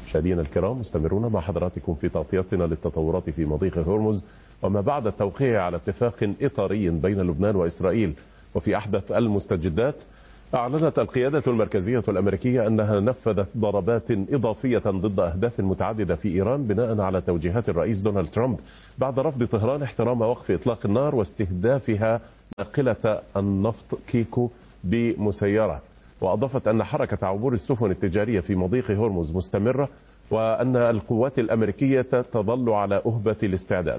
مشاهدينا الكرام، مستمرون مع حضراتكم في تغطيتنا للتطورات في مضيق هرمز وما بعد التوقيع على اتفاق إطاري بين لبنان وإسرائيل. وفي أحدث المستجدات، أعلنت القيادة المركزية الأمريكية أنها نفذت ضربات إضافية ضد أهداف متعددة في إيران بناء على توجيهات الرئيس دونالد ترامب بعد رفض طهران احترام وقف إطلاق النار واستهدافها ناقلة النفط كيكو بمسيرة. وأضافت أن حركة عبور السفن التجارية في مضيق هرمز مستمرة، وأن القوات الأمريكية تظل على أهبة الاستعداد.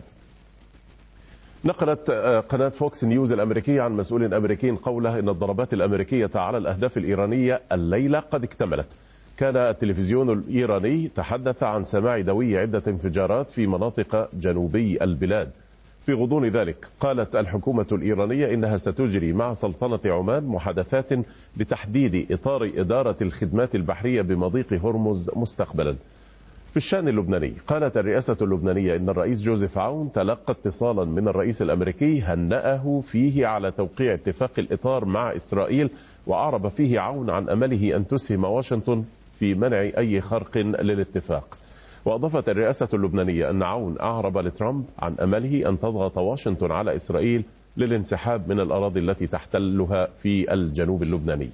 نقلت قناة فوكس نيوز الأمريكية عن مسؤول أمريكي قوله إن الضربات الأمريكية على الأهداف الإيرانية الليلة قد اكتملت. كان التلفزيون الإيراني تحدث عن سماع دوي عدة انفجارات في مناطق جنوبي البلاد. في غضون ذلك، قالت الحكومة الإيرانية إنها ستجري مع سلطنة عمان محادثات لتحديد إطار إدارة الخدمات البحرية بمضيق هرمز مستقبلا. في الشأن اللبناني، قالت الرئاسة اللبنانية إن الرئيس جوزيف عون تلقى اتصالا من الرئيس الأمريكي هنأه فيه على توقيع اتفاق الإطار مع إسرائيل، وأعرب فيه عون عن أمله أن تسهم واشنطن في منع أي خرق للاتفاق. وأضافت الرئاسة اللبنانية أن عون أعرب لترامب عن أمله أن تضغط واشنطن على إسرائيل للانسحاب من الأراضي التي تحتلها في الجنوب اللبناني.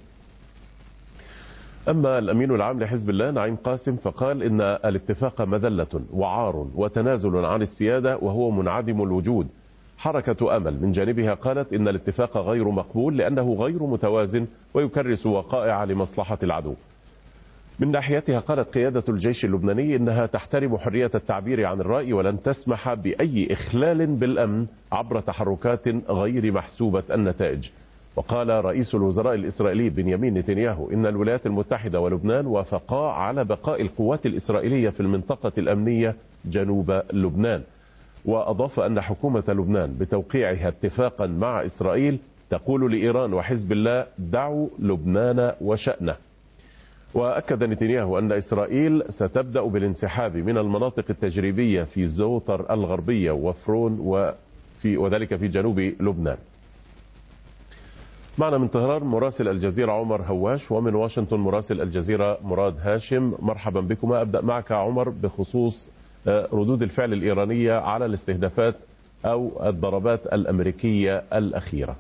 أما الأمين العام لحزب الله نعيم قاسم فقال إن الاتفاق مذلة وعار وتنازل عن السيادة وهو منعدم الوجود. حركة أمل من جانبها قالت إن الاتفاق غير مقبول لأنه غير متوازن ويكرس وقائع لمصلحة العدو. من ناحيتها، قالت قيادة الجيش اللبناني إنها تحترم حرية التعبير عن الرأي ولن تسمح بأي إخلال بالأمن عبر تحركات غير محسوبة النتائج. وقال رئيس الوزراء الإسرائيلي بنيامين نتنياهو إن الولايات المتحدة ولبنان وافقا على بقاء القوات الإسرائيلية في المنطقة الأمنية جنوب لبنان. وأضاف أن حكومة لبنان بتوقيعها اتفاقا مع إسرائيل تقول لإيران وحزب الله دعوا لبنان وشأنه. وأكد نتنياهو أن إسرائيل ستبدأ بالانسحاب من المناطق التجريبية في زوطر الغربية وفرون وذلك في جنوب لبنان. معنا من طهران مراسل الجزيرة عمر هواش، ومن واشنطن مراسل الجزيرة مراد هاشم. مرحبا بكما. أبدأ معك عمر بخصوص ردود الفعل الإيرانية على الاستهدافات أو الضربات الأمريكية الأخيرة.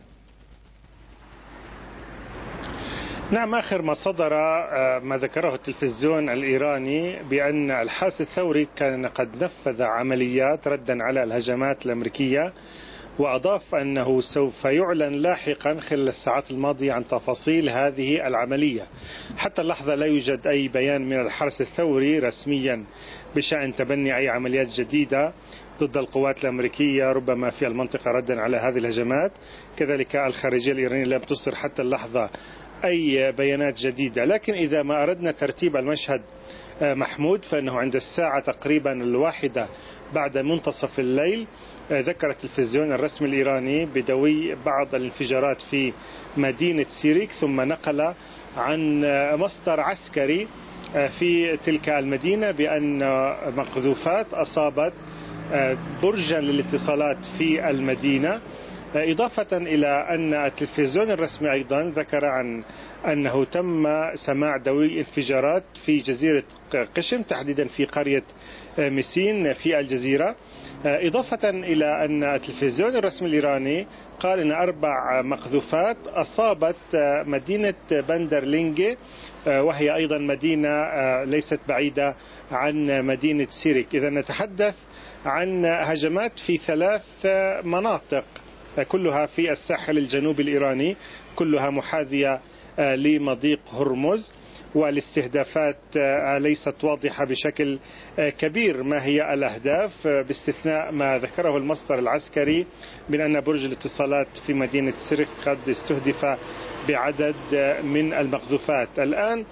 نعم، آخر ما صدر ما ذكره التلفزيون الإيراني بأن الحرس الثوري كان قد نفذ عمليات ردا على الهجمات الأمريكية، وأضاف أنه سوف يعلن لاحقا خلال الساعات الماضية عن تفاصيل هذه العملية. حتى اللحظة لا يوجد أي بيان من الحرس الثوري رسميا بشأن تبني أي عمليات جديدة ضد القوات الأمريكية ربما في المنطقة ردا على هذه الهجمات. كذلك الخارجية الإيرانية لم تصدر حتى اللحظة أي بيانات جديدة. لكن إذا ما أردنا ترتيب المشهد محمود، فإنه عند الساعة تقريبا 1 بعد منتصف الليل ذكر التلفزيون الرسمي الإيراني بدوي بعض الانفجارات في مدينة سيريك، ثم نقل عن مصدر عسكري في تلك المدينة بأن مقذوفات أصابت برجا للاتصالات في المدينة، إضافة إلى أن التلفزيون الرسمي أيضا ذكر عن أنه تم سماع دوي انفجارات في جزيرة قشم، تحديدا في قرية مسين في الجزيرة. إضافة إلى أن التلفزيون الرسمي الإيراني قال أن 4 مقذوفات أصابت مدينة بندر لينجي، وهي أيضا مدينة ليست بعيدة عن مدينة سيريك. إذا نتحدث عن هجمات في 3 مناطق كلها في الساحل الجنوبي الإيراني، كلها محاذية لمضيق هرمز، والاستهدافات ليست واضحة بشكل كبير ما هي الأهداف، باستثناء ما ذكره المصدر العسكري من أن برج الاتصالات في مدينة سيرك قد استهدف بعدد من المقذوفات. الآن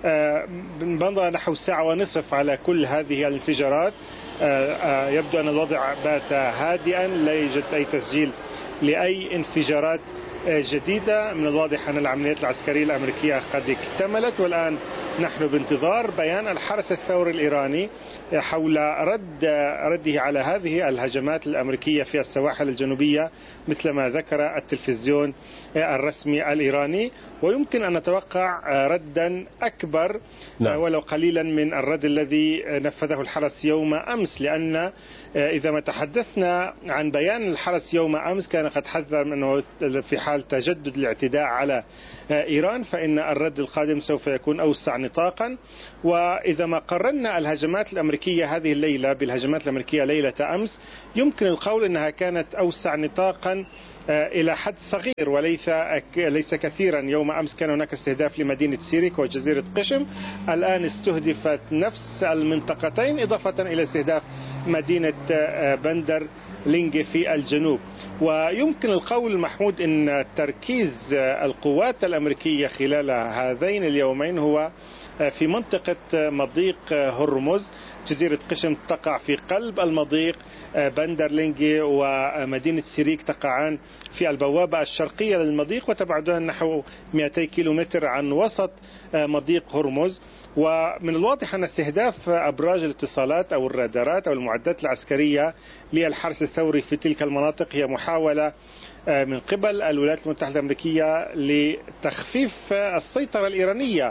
مضى نحو 1.5 ساعة على كل هذه الانفجارات. يبدو أن الوضع بات هادئا، لا يوجد أي تسجيل لأي انفجارات جديدة. من الواضح أن العمليات العسكرية الأمريكية قد اكتملت، والآن نحن بانتظار بيان الحرس الثوري الإيراني حول رده على هذه الهجمات الأمريكية في السواحل الجنوبية مثل ما ذكر التلفزيون الرسمي الإيراني. ويمكن أن نتوقع ردا أكبر ولو قليلا من الرد الذي نفذه الحرس يوم أمس، لأن إذا ما تحدثنا عن بيان الحرس يوم أمس كان قد حذر منه في حال تجدد الاعتداء على إيران فإن الرد القادم سوف يكون أوسع نطاقا. وإذا ما قررنا الهجمات الأمريكية هذه الليلة بالهجمات الأمريكية ليلة أمس يمكن القول أنها كانت أوسع نطاقا إلى حد صغير وليس كثيرا. يوم أمس كان هناك استهداف لمدينة سيريك وجزيرة قشم، الآن استهدفت نفس المنطقتين إضافة إلى استهداف مدينة بندر لينجي في الجنوب. ويمكن القول محمود أن تركيز القوات الأمريكية خلال هذين اليومين هو في منطقة مضيق هرمز. جزيرة قشم تقع في قلب المضيق، بندر لينجي ومدينة سيريك تقعان في البوابة الشرقية للمضيق وتبعدان نحو 200 كيلومتر عن وسط مضيق هرمز. ومن الواضح أن استهداف أبراج الاتصالات أو الرادارات أو المعدات العسكرية للحرس الثوري في تلك المناطق هي محاولة من قبل الولايات المتحدة الأمريكية لتخفيف السيطرة الإيرانية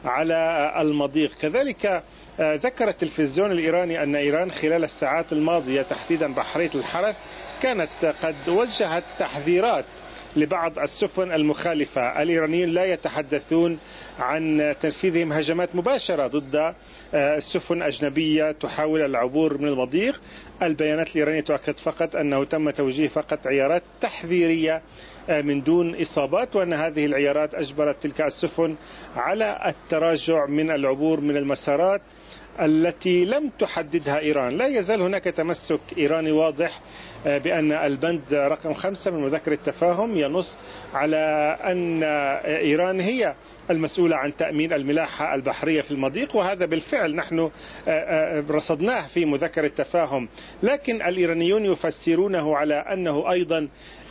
على المضيق. كذلك ذكر التلفزيون الإيراني أن إيران خلال الساعات الماضية تحديدا بحرية الحرس كانت قد وجهت تحذيرات لبعض السفن المخالفة. الإيرانيين لا يتحدثون عن تنفيذهم هجمات مباشرة ضد سفن أجنبية تحاول العبور من المضيق. البيانات الإيرانية تؤكد فقط أنه تم توجيه فقط عيارات تحذيرية من دون إصابات، وأن هذه العيارات أجبرت تلك السفن على التراجع من العبور من المسارات التي لم تحددها إيران. لا يزال هناك تمسك إيراني واضح بأن البند رقم 5 من مذكرة التفاهم ينص على أن إيران هي المسؤولة عن تأمين الملاحة البحرية في المضيق، وهذا بالفعل نحن رصدناه في مذكرة التفاهم. لكن الإيرانيون يفسرونه على أنه أيضا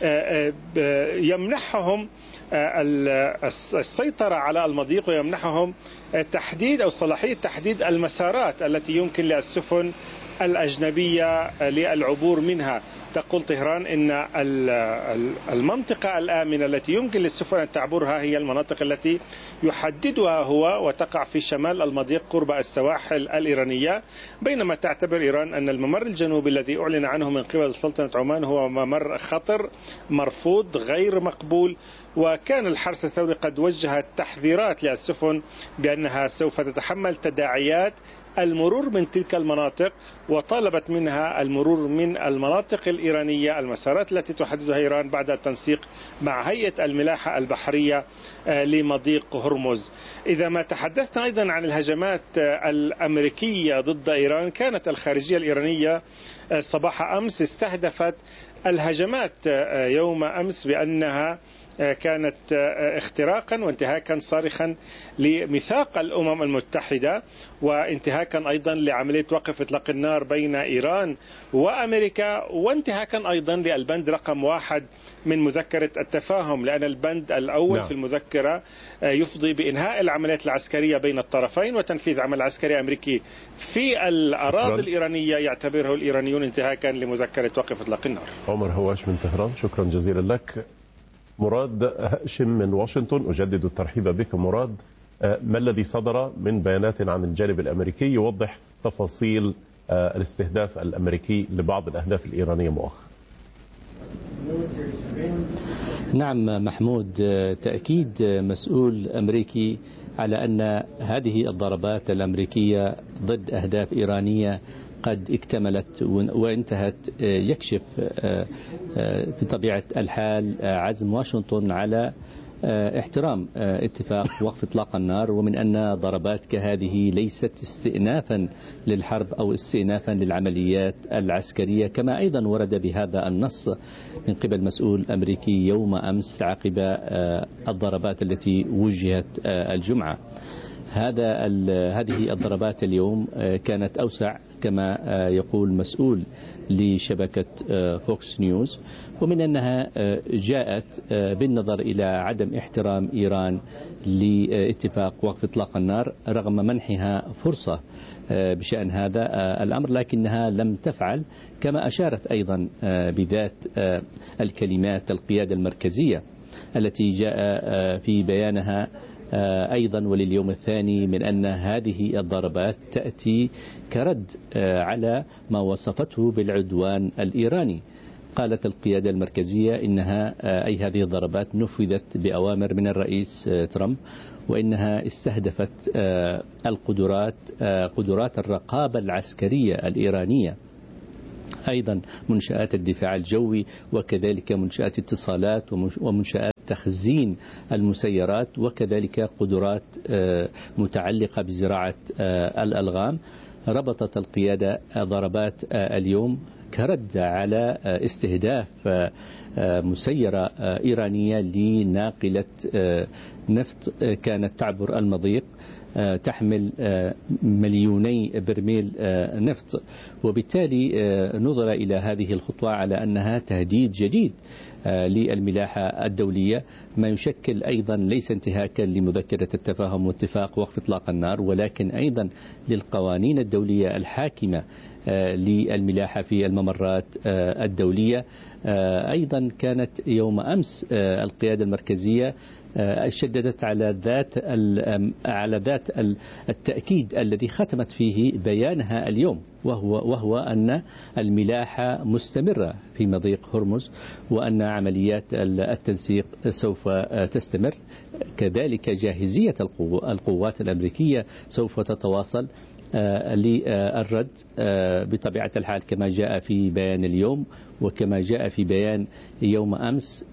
يمنحهم السيطرة على المضيق ويمنحهم تحديد أو صلاحية تحديد المسارات التي يمكن للسفن الأجنبية للعبور منها. تقول طهران إن المنطقة الآمنة التي يمكن للسفن أن تعبرها هي المناطق التي يحددها هو وتقع في شمال المضيق قرب السواحل الإيرانية، بينما تعتبر إيران أن الممر الجنوبي الذي أعلن عنه من قبل سلطنة عمان هو ممر خطر مرفوض غير مقبول. وكان الحرس الثوري قد وجه تحذيرات للسفن بأنها سوف تتحمل تداعيات المرور من تلك المناطق، وطالبت منها المرور من المناطق الإيرانية المسارات التي تحددها إيران بعد التنسيق مع هيئة الملاحة البحرية لمضيق هرمز. إذا ما تحدثنا أيضا عن الهجمات الأمريكية ضد إيران، كانت الخارجية الإيرانية صباح أمس استهدفت الهجمات يوم أمس بأنها كانت اختراقا وانتهاكا صارخا لميثاق الأمم المتحدة، وانتهاكا أيضا لعملية وقف إطلاق النار بين إيران وأمريكا، وانتهاكا أيضا للبند رقم 1 من مذكرة التفاهم، لأن البند الأول في المذكرة يفضي بإنهاء العمليات العسكرية بين الطرفين وتنفيذ عمل عسكري أمريكي في الأراضي الإيرانية يعتبره الإيرانيون انتهاكا لمذكرة وقف إطلاق النار. عمر هواش من طهران، شكرا جزيلا لك. مراد هاشم من واشنطن، أجدد الترحيب بك مراد. ما الذي صدر من بيانات عن الجانب الأمريكي يوضح تفاصيل الاستهداف الأمريكي لبعض الأهداف الإيرانية مؤخرا؟ نعم محمود، تأكيد مسؤول أمريكي على أن هذه الضربات الأمريكية ضد أهداف إيرانية قد اكتملت وانتهت، يكشف بطبيعة الحال عزم واشنطن على احترام اتفاق وقف اطلاق النار، ومن أن ضربات كهذه ليست استئنافا للحرب أو استئنافا للعمليات العسكرية، كما أيضا ورد بهذا النص من قبل مسؤول أمريكي يوم أمس عقب الضربات التي وجهت الجمعة. هذه الضربات اليوم كانت أوسع كما يقول مسؤول لشبكة فوكس نيوز، ومن أنها جاءت بالنظر إلى عدم احترام إيران لاتفاق وقف إطلاق النار رغم منحها فرصة بشأن هذا الأمر، لكنها لم تفعل، كما أشارت أيضا بذات الكلمات القيادة المركزية التي جاء في بيانها أيضا ولليوم الثاني من أن هذه الضربات تأتي كرد على ما وصفته بالعدوان الإيراني. قالت القيادة المركزية إنها أي هذه الضربات نفذت بأوامر من الرئيس ترامب، وإنها استهدفت قدرات الرقابة العسكرية الإيرانية، أيضا منشآت الدفاع الجوي، وكذلك منشآت اتصالات ومنشآت تخزين المسيرات، وكذلك قدرات متعلقة بزراعة الألغام. ربطت القيادة ضربات اليوم كرد على استهداف مسيرة إيرانية لناقلة نفط كانت تعبر المضيق تحمل مليوني برميل نفط، وبالتالي نظر إلى هذه الخطوة على أنها تهديد جديد للملاحة الدولية، ما يشكل أيضا ليس انتهاكا لمذكرة التفاهم واتفاق وقف إطلاق النار، ولكن أيضا للقوانين الدولية الحاكمة للملاحة في الممرات الدولية. أيضا كانت يوم أمس القيادة المركزية شددت على ذات التأكيد الذي ختمت فيه بيانها اليوم، وهو أن الملاحة مستمرة في مضيق هرمز، وأن عمليات التنسيق سوف تستمر، كذلك جاهزية القوات الأمريكية سوف تتواصل للرد بطبيعة الحال كما جاء في بيان اليوم وكما جاء في بيان يوم أمس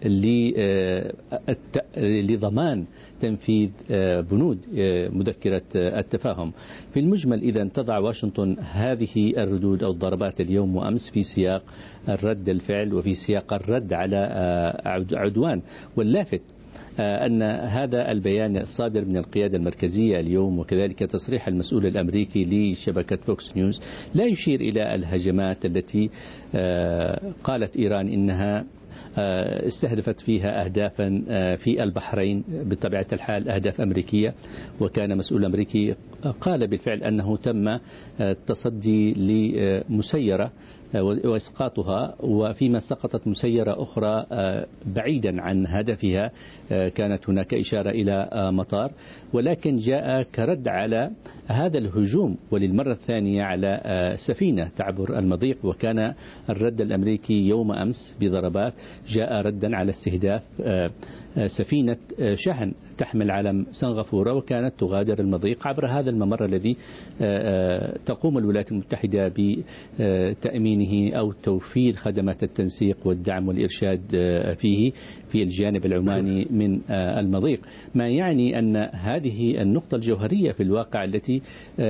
لضمان تنفيذ بنود مذكرة التفاهم. في المجمل إذا تضع واشنطن هذه الردود أو الضربات اليوم وأمس في سياق الرد الفعل وفي سياق الرد على عدوان. واللافت أن هذا البيان الصادر من القيادة المركزية اليوم وكذلك تصريح المسؤول الأمريكي لشبكة فوكس نيوز لا يشير إلى الهجمات التي قالت إيران إنها استهدفت فيها أهدافا في البحرين، بطبيعة الحال أهداف أمريكية، وكان مسؤول أمريكي قال بالفعل أنه تم التصدي لمسيرة وإسقاطها، وفيما سقطت مسيرة أخرى بعيدا عن هدفها كانت هناك إشارة إلى مطار، ولكن جاء كرد على هذا الهجوم وللمرة الثانية على سفينة تعبر المضيق. وكان الرد الأمريكي يوم أمس بضربات جاء ردا على استهداف سفينة شحن تحمل علم سنغافورة وكانت تغادر المضيق عبر هذا الممر الذي تقوم الولايات المتحدة بتأمينه أو توفير خدمات التنسيق والدعم والإرشاد فيه في الجانب العماني من المضيق، ما يعني أن هذه النقطة الجوهرية في الواقع التي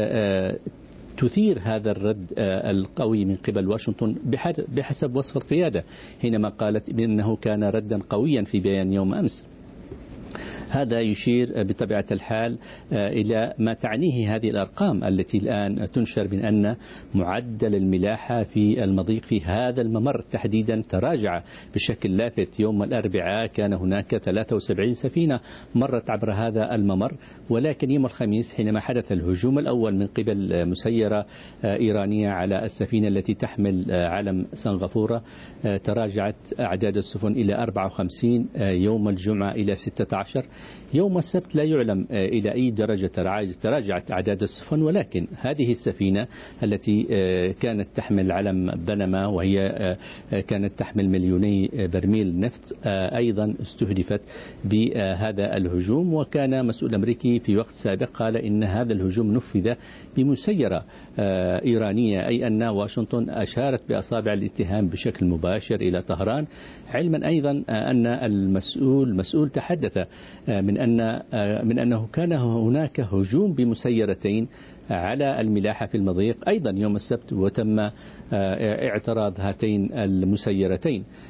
تثير هذا الرد القوي من قبل واشنطن بحسب وصف القيادة حينما قالت بأنه كان ردا قويا في بيان يوم أمس. هذا يشير بطبيعة الحال إلى ما تعنيه هذه الأرقام التي الآن تنشر من أن معدل الملاحة في المضيق في هذا الممر تحديدا تراجع بشكل لافت. يوم الأربعاء كان هناك 73 سفينة مرت عبر هذا الممر، ولكن يوم الخميس حينما حدث الهجوم الأول من قبل مسيرة إيرانية على السفينة التي تحمل علم سنغافورة تراجعت أعداد السفن إلى 54، يوم الجمعة إلى 16، يوم السبت لا يعلم إلى أي درجة تراجعت أعداد السفن، ولكن هذه السفينة التي كانت تحمل علم بنما وهي كانت تحمل مليوني برميل نفط أيضا استهدفت بهذا الهجوم. وكان مسؤول أمريكي في وقت سابق قال إن هذا الهجوم نفذ بمسيرة إيرانية، أي أن واشنطن أشارت بأصابع الاتهام بشكل مباشر إلى طهران، علما أيضا أن المسؤول تحدث من أنه كان هناك هجوم بمسيرتين على الملاحة في المضيق أيضا يوم السبت وتم اعتراض هاتين المسيرتين.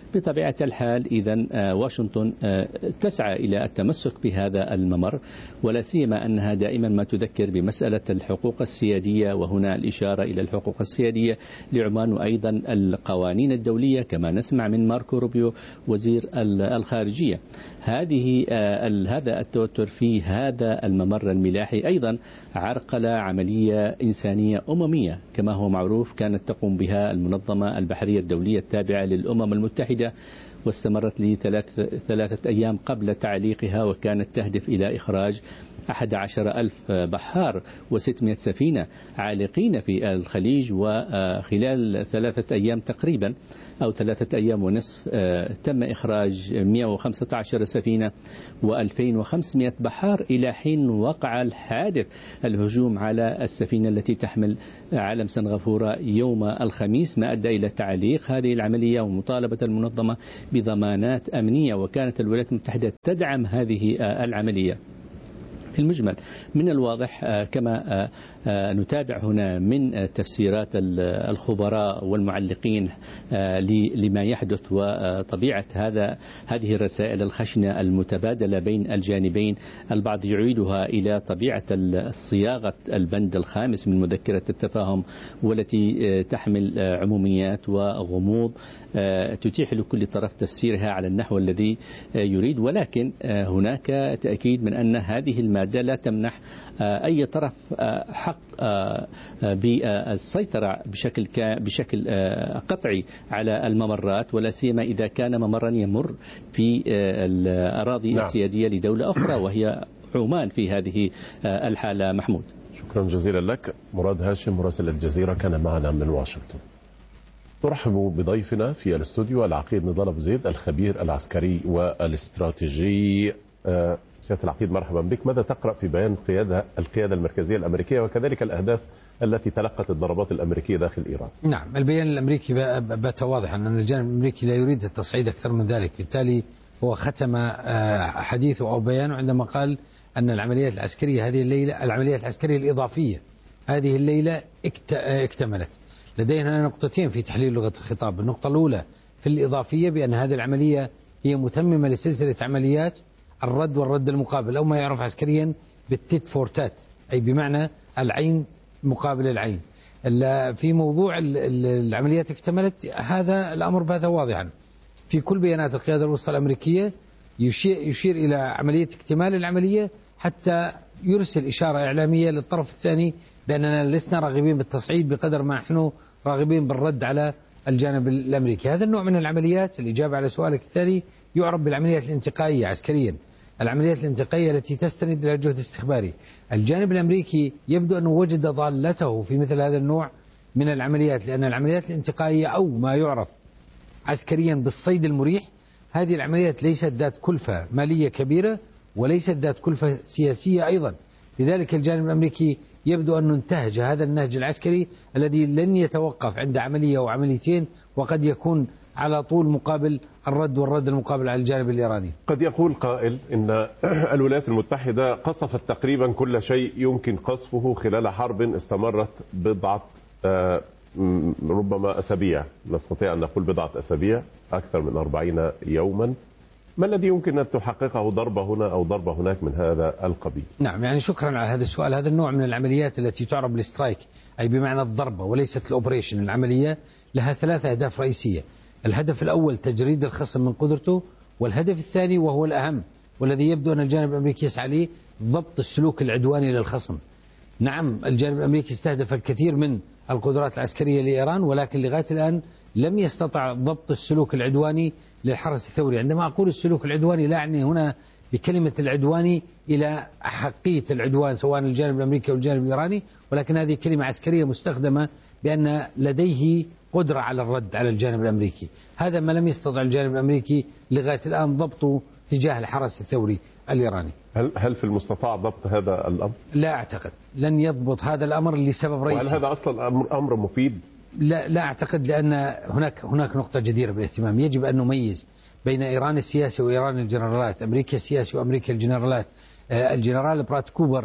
بطبيعة الحال إذن واشنطن تسعى إلى التمسك بهذا الممر، ولا سيما أنها دائما ما تذكر بمسألة الحقوق السيادية، وهنا الإشارة إلى الحقوق السيادية لعمان وأيضا القوانين الدولية كما نسمع من ماركو روبيو وزير الخارجية. هذا التوتر في هذا الممر الملاحي أيضا عرقل عملية إنسانية أممية كما هو معروف، كانت تقوم بها المنظمة البحرية الدولية التابعة للأمم المتحدة، واستمرت ل3 أيام قبل تعليقها، وكانت تهدف إلى إخراج 11,000 بحار و600 سفينة عالقين في الخليج. وخلال 3 أيام تقريبا أو 3 أيام ونصف تم إخراج 115 سفينة و2500 بحار إلى حين وقع الحادث الهجوم على السفينة التي تحمل علم سنغافورة يوم الخميس، ما أدى إلى تعليق هذه العملية ومطالبة المنظمة بضمانات أمنية، وكانت الولايات المتحدة تدعم هذه العملية. في المجمل من الواضح كما نتابع هنا من تفسيرات الخبراء والمعلقين لما يحدث وطبيعة هذه الرسائل الخشنة المتبادلة بين الجانبين، البعض يعيدها إلى طبيعة صياغة البند الخامس من مذكرة التفاهم، والتي تحمل عموميات وغموض تتيح لكل طرف تفسيرها على النحو الذي يريد، ولكن هناك تأكيد من أن هذه المادة لا تمنح أي طرف حق بالسيطرة بشكل قطعي على الممرات، ولا سيما إذا كان ممرا يمر في الأراضي السيادية لدولة أخرى وهي عمان في هذه الحالة. محمود، شكرا جزيلا لك. مراد هاشم مراسل الجزيرة كان معنا من واشنطن. نرحب بضيفنا في الاستوديو العقيد نضال أبو زيد الخبير العسكري والاستراتيجي. سيادة العقيد مرحبا بك. ماذا تقرأ في بيان القيادة المركزية الأمريكية وكذلك الأهداف التي تلقت الضربات الأمريكية داخل إيران؟ نعم، البيان الأمريكي بات واضحا أن الجانب الأمريكي لا يريد التصعيد أكثر من ذلك، بالتالي هو ختم حديثه أو بيانه عندما قال أن العمليات العسكرية هذه الليلة، العمليات العسكرية الإضافية هذه الليلة اكتملت. لدينا نقطتين في تحليل لغة الخطاب. النقطة الأولى في الإضافية بأن هذه العملية هي متممة لسلسلة عمليات الرد والرد المقابل، أو ما يعرف عسكريا بالتيت فورتات، أي بمعنى العين مقابل العين. في موضوع العمليات اكتملت، هذا الأمر بات واضحا في كل بيانات القيادة الوسطى الأمريكية، يشير إلى عملية اكتمال العملية حتى يرسل إشارة إعلامية للطرف الثاني بأننا لسنا راغبين بالتصعيد بقدر ما نحن راغبين بالرد على الجانب الأمريكي. هذا النوع من العمليات، الإجابة على سؤالك الثاني، يعرف بالعمليات الانتقائية عسكريا، العمليات الانتقائية التي تستند إلى جهد استخباري. الجانب الأمريكي يبدو أنه وجد ضالته في مثل هذا النوع من العمليات، لأن العمليات الانتقائية أو ما يعرف عسكريا بالصيد المريح، هذه العمليات ليست ذات كلفة مالية كبيرة وليست ذات كلفة سياسية أيضا. لذلك الجانب الأمريكي يبدو أنه انتهج هذا النهج العسكري الذي لن يتوقف عند عملية أو عمليتين، وقد يكون على طول مقابل الرد والرد المقابل على الجانب الإيراني. قد يقول قائل إن الولايات المتحدة قصفت تقريبا كل شيء يمكن قصفه خلال حرب استمرت بضعة ربما أسابيع، نستطيع أن نقول بضعة أسابيع، أكثر من 40 يوما. ما الذي يمكن أن تحققه ضربة هنا أو ضربة هناك من هذا القبيل؟ نعم، يعني شكرا على هذا السؤال. هذا النوع من العمليات التي تعرف بالسترايك، أي بمعنى الضربة وليست الأوبريشن. العملية لها 3 أهداف رئيسية. الهدف الأول تجريد الخصم من قدرته، والهدف الثاني وهو الأهم والذي يبدو أن الجانب الأمريكي يسعى له، ضبط السلوك العدواني للخصم. نعم، الجانب الأمريكي استهدف الكثير من القدرات العسكرية لإيران، ولكن لغاية الآن لم يستطع ضبط السلوك العدواني للحرس الثوري. عندما أقول السلوك العدواني لا أعني هنا بكلمة العدواني إلى حقية العدوان سواء الجانب الأمريكي أو الجانب الإيراني، ولكن هذه كلمة عسكرية مستخدمة بأن لديه قدرة على الرد على الجانب الأمريكي. هذا ما لم يستطع الجانب الأمريكي لغاية الآن ضبطه تجاه الحرس الثوري الإيراني. هل في المستطاع ضبط هذا الأمر؟ لا أعتقد، لن يضبط هذا الأمر لسبب رئيسي. وهل هذا أصلا أمر مفيد؟ لا أعتقد، لأن هناك نقطة جديرة بالاهتمام. يجب أن نميز بين إيران السياسي وإيران الجنرالات، أمريكا السياسي وأمريكا الجنرالات. الجنرال برات كوبر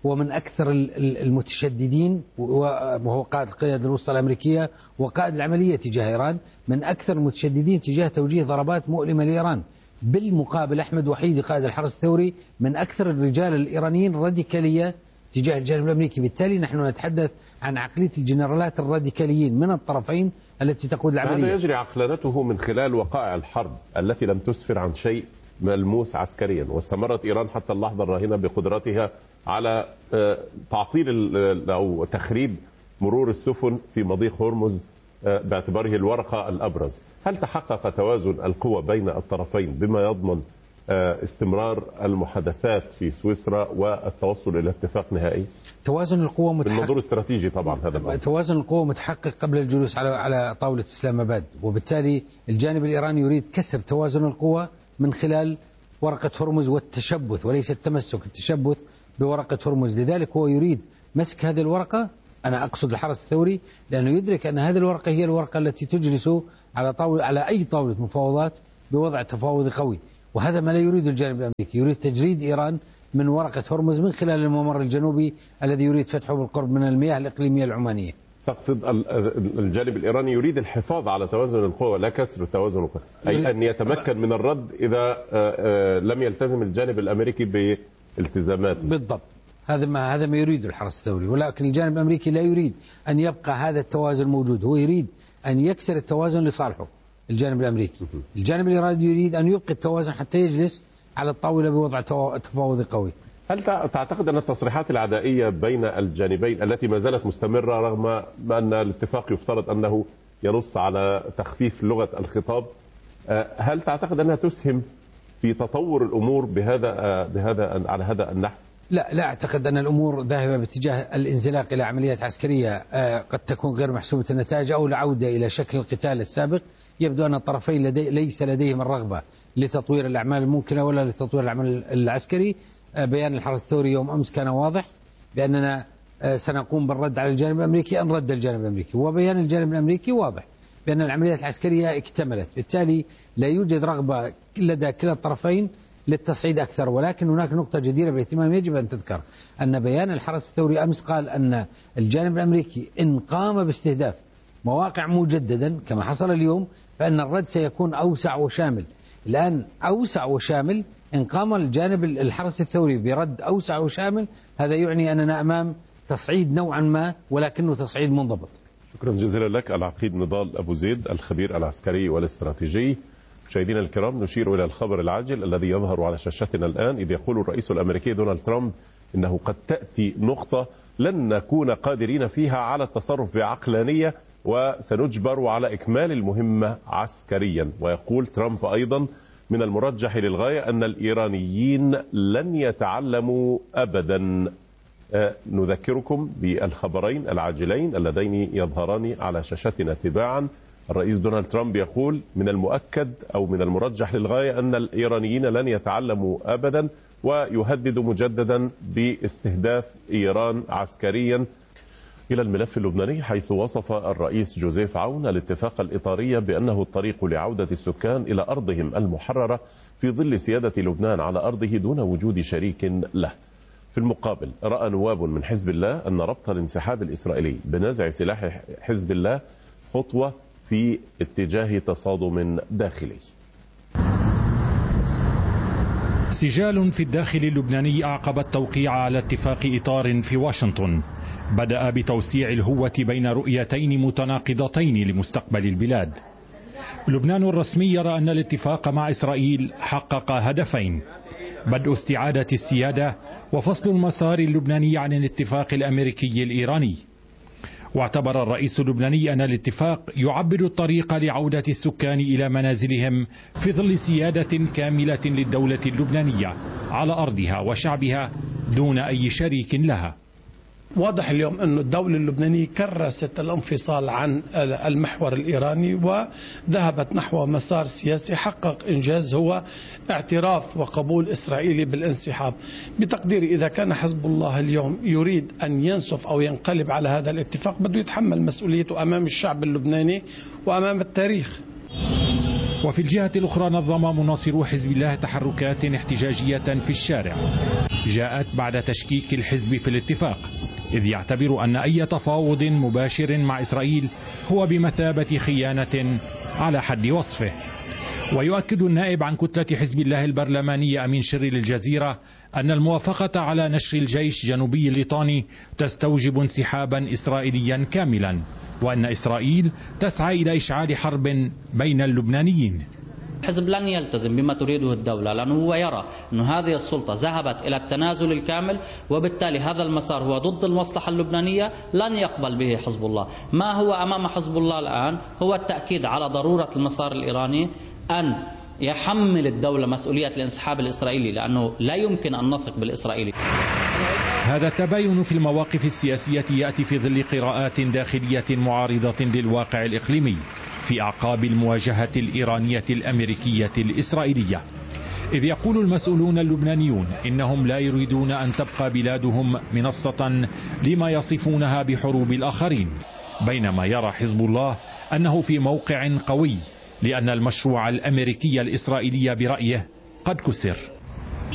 هو من أكثر المتشددين، وهو قائد القيادة الوسطى الأمريكية وقائد العملية تجاه إيران، من أكثر المتشددين تجاه توجيه ضربات مؤلمة لإيران. بالمقابل أحمد وحيدي قائد الحرس الثوري من أكثر الرجال الإيرانيين راديكالية تجاه الجانب الأمريكي. بالتالي نحن نتحدث عن عقلية الجنرالات الراديكاليين من الطرفين التي تقود العملية. هذا يجري عقلانته من خلال وقائع الحرب التي لم تسفر عن شيء ملموس عسكريا، واستمرت إيران حتى اللحظة الراهنة بقدرتها على تعطيل أو تخريب مرور السفن في مضيق هرمز باعتباره الورقة الأبرز. هل تحقق توازن القوى بين الطرفين بما يضمن استمرار المحادثات في سويسرا والتوصل إلى اتفاق نهائي؟ توازن القوى متحقق بالمنظور الاستراتيجي طبعا. هذا توازن القوى متحقق قبل الجلوس على طاولة إسلام آباد، وبالتالي الجانب الإيراني يريد كسر توازن القوى من خلال ورقة هرمز والتشبث وليس التمسك، التشبث بورقة هرمز. لذلك هو يريد مسك هذه الورقة، أنا أقصد الحرس الثوري، لأنه يدرك أن هذه الورقة هي الورقة التي تجلس على أي طاولة مفاوضات بوضع تفاوضي قوي، وهذا ما لا يريد الجانب الأمريكي. يريد تجريد إيران من ورقة هرمز من خلال الممر الجنوبي الذي يريد فتحه بالقرب من المياه الإقليمية العمانية. تقصد الجانب الإيراني يريد الحفاظ على توازن القوى لا كسر توازن القوى، أي أن يتمكن من الرد إذا لم يلتزم الجانب الأمريكي بالتزامات. بالضبط، هذا ما يريد الحرس الثوري، ولكن الجانب الأمريكي لا يريد أن يبقى هذا التوازن موجود، هو يريد أن يكسر التوازن لصالحه الجانب الأمريكي. الجانب الإيراني يريد أن يبقي التوازن حتى يجلس على الطاولة بوضع تفاوضي قوي. هل تعتقد أن التصريحات العدائية بين الجانبين التي ما زالت مستمرة رغم أن الاتفاق يفترض أنه ينص على تخفيف لغة الخطاب، هل تعتقد أنها تسهم في تطور الأمور على هذا النحو؟ لا أعتقد أن الأمور ذاهبة باتجاه الانزلاق إلى عمليات عسكرية قد تكون غير محسومة النتائج أو العودة إلى شكل القتال السابق. يبدو أن الطرفين ليس لديهم الرغبة لتطوير الأعمال الممكنة ولا لتطوير العمل العسكري. بيان الحرس الثوري يوم أمس كان واضح بأننا سنقوم بالرد على الجانب الأمريكي أن رد الجانب الأمريكي، وبيان الجانب الأمريكي واضح بأن العمليات العسكرية اكتملت. بالتالي لا يوجد رغبة لدى كلا الطرفين للتصعيد أكثر، ولكن هناك نقطة جديرة بالاهتمام يجب أن تذكر، أن بيان الحرس الثوري أمس قال أن الجانب الأمريكي إن قام باستهداف مواقع مجددا كما حصل اليوم فإن الرد سيكون أوسع وشامل. الآن أوسع وشامل، إن قام الجانب الحرس الثوري برد أوسع وشامل هذا يعني أننا أمام تصعيد نوعا ما ولكنه تصعيد منضبط. شكرا جزيلا لك العقيد نضال أبو زيد الخبير العسكري والاستراتيجي. مشاهدينا الكرام، نشير إلى الخبر العاجل الذي يظهر على شاشتنا الآن، إذ يقول الرئيس الأمريكي دونالد ترامب إنه قد تأتي نقطة لن نكون قادرين فيها على التصرف بعقلانية وسنجبر على إكمال المهمة عسكريا. ويقول ترامب أيضا من المرجح للغاية أن الإيرانيين لن يتعلموا أبدا. نذكركم بالخبرين العاجلين اللذين يظهران على شاشتنا تباعا. الرئيس دونالد ترامب يقول من المؤكد أو من المرجح للغاية أن الإيرانيين لن يتعلموا أبدا، ويهدد مجددا باستهداف إيران عسكريا. إلى الملف اللبناني، حيث وصف الرئيس جوزيف عون الاتفاق الإطاري بأنه الطريق لعودة السكان إلى أرضهم المحررة في ظل سيادة لبنان على أرضه دون وجود شريك له. في المقابل، رأى نواب من حزب الله أن ربط الانسحاب الإسرائيلي بنزع سلاح حزب الله خطوة في اتجاه تصادم داخلي. سجال في الداخل اللبناني أعقب التوقيع على اتفاق إطار في واشنطن بدأ بتوسيع الهوة بين رؤيتين متناقضتين لمستقبل البلاد. لبنان الرسمي يرى أن الاتفاق مع إسرائيل حقق هدفين: بدء استعادة السيادة وفصل المسار اللبناني عن الاتفاق الأمريكي الإيراني. واعتبر الرئيس اللبناني أن الاتفاق يعبر الطريق لعودة السكان إلى منازلهم في ظل سيادة كاملة للدولة اللبنانية على أرضها وشعبها دون أي شريك لها. واضح اليوم أن الدولة اللبنانية كرست الانفصال عن المحور الإيراني وذهبت نحو مسار سياسي حقق إنجاز هو اعتراف وقبول إسرائيلي بالانسحاب. بتقديري إذا كان حزب الله اليوم يريد أن ينسف أو ينقلب على هذا الاتفاق بده يتحمل مسؤوليته أمام الشعب اللبناني وأمام التاريخ. وفي الجهة الأخرى نظم مناصرو حزب الله تحركات احتجاجية في الشارع جاءت بعد تشكيك الحزب في الاتفاق، إذ يعتبر أن أي تفاوض مباشر مع إسرائيل هو بمثابة خيانة على حد وصفه. ويؤكد النائب عن كتلة حزب الله البرلماني أمين شري للجزيرة أن الموافقة على نشر الجيش جنوبي الليطاني تستوجب انسحابا إسرائيليا كاملا، وأن إسرائيل تسعى إلى إشعال حرب بين اللبنانيين. الحزب لن يلتزم بما تريده الدولة، لأنه هو يرى أن هذه السلطة ذهبت إلى التنازل الكامل، وبالتالي هذا المسار هو ضد المصلحة اللبنانية، لن يقبل به حزب الله. ما هو أمام حزب الله الآن هو التأكيد على ضرورة المسار الإيراني أن يحمل الدولة مسؤولية الانسحاب الإسرائيلي، لأنه لا يمكن أن نثق بالإسرائيلي. هذا التباين في المواقف السياسية يأتي في ظل قراءات داخلية معارضة للواقع الإقليمي في أعقاب المواجهة الإيرانية الأمريكية الإسرائيلية، إذ يقول المسؤولون اللبنانيون إنهم لا يريدون أن تبقى بلادهم منصة لما يصفونها بحروب الآخرين، بينما يرى حزب الله أنه في موقع قوي لأن المشروع الأمريكي الإسرائيلي برأيه قد كسر.